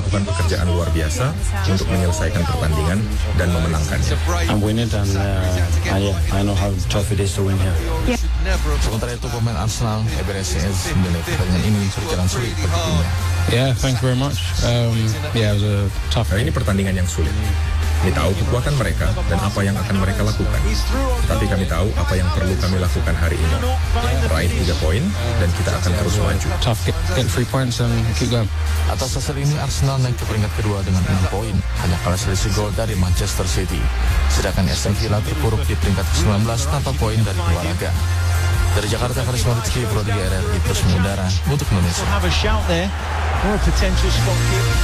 melakukan pekerjaan luar biasa untuk menyelesaikan pertandingan dan memenangkannya. I'm winning and I know how tough it is to win here. Sementara itu pemain Arsenal Eberechieze menilai pertandingan ini berjalan sulit bagi timnya. Yeah, thank you very much. It was a tough Ini pertandingan yang sulit. Kami tahu kekuatan mereka dan apa yang akan mereka lakukan. Tapi kami tahu apa yang perlu kami lakukan hari ini. Raih 3 poin dan kita akan terus maju. tough get 3 points and keep going. Atas hasil ini Arsenal naik ke peringkat kedua dengan 6 poin, hanya kalah selisih gol dari Manchester City. Sedangkan Aston Villa terpuruk di peringkat ke-19 tanpa poin dari 2 laga. Dari Jakarta, Karisma Rizky, Pro 3 RRI terus mengudara untuk Indonesia.